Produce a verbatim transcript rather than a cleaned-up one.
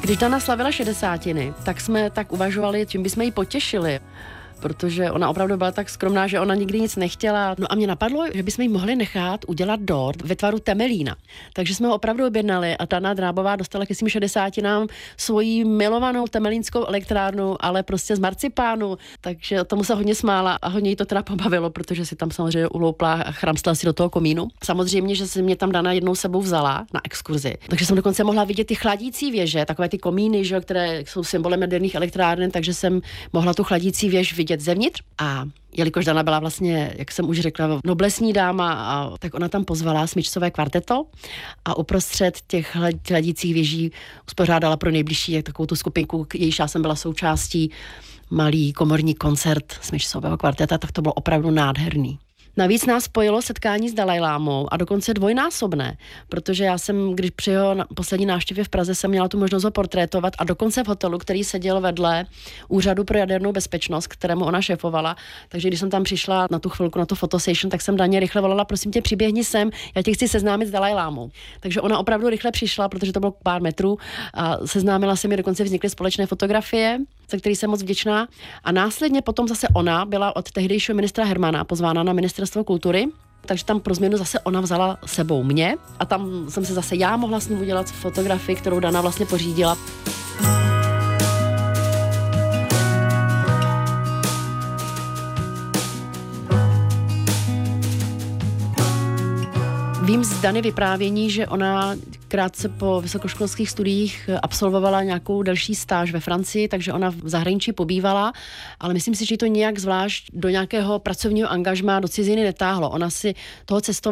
Když Dana slavila šedesátiny, tak jsme tak uvažovali, čím bychom ji potěšili. Protože ona opravdu byla tak skromná, že ona nikdy nic nechtěla. No a mě napadlo, že bychom jí mohli nechat udělat dort ve tvaru Temelína. Takže jsme ho opravdu objednali a Dana Drábová dostala ke svým šedesátinám svoji milovanou temelínskou elektrárnu, ale prostě z marcipánu. Takže tomu se hodně smála a hodně jí to teda pobavilo, protože si tam samozřejmě uloupla a chramstala si do toho komínu. Samozřejmě, že se mě tam Dana jednou sebou vzala na exkurzi. Takže jsem dokonce mohla vidět ty chladící věže, takové ty komíny, že, které jsou symbolem jaderných elektráren, takže jsem mohla tu chladící věž vidět zevnitř. A jelikož Dana byla vlastně, jak jsem už řekla, noblesní dáma, a tak ona tam pozvala smyčcové kvarteto a uprostřed těch hladících věží uspořádala pro nejbližší takovou tu skupinku, jejíž já jsem byla součástí, malý komorní koncert smyčcového kvarteta, tak to bylo opravdu nádherný. Navíc nás spojilo setkání s Dalajlámou a dokonce dvojnásobné, protože já jsem, když při jeho poslední návštěvě v Praze jsem měla tu možnost ho portrétovat a dokonce v hotelu, který seděl vedle Úřadu pro jadernou bezpečnost, kterému ona šéfovala. Takže když jsem tam přišla na tu chvilku, na tu fotosession, tak jsem Daně rychle volala, prosím tě, přiběhni sem, já tě chci seznámit s Dalajlámou. Takže ona opravdu rychle přišla, protože to bylo pár metrů a seznámila se mi, dokonce vznikly společné fotografie, za který jsem moc vděčná. A následně potom zase ona byla od tehdejšího ministra Hermana pozvána na ministerstvo kultury, takže tam pro změnu zase ona vzala sebou mě a tam jsem se zase já mohla s ním udělat fotografii, kterou Dana vlastně pořídila. Vím z Dany vyprávění, že ona krátce po vysokoškolských studiích absolvovala nějakou delší stáž ve Francii, takže ona v zahraničí pobývala, ale myslím si, že to nějak zvlášť do nějakého pracovního angažmá do ciziny netáhlo. Ona si toho cestování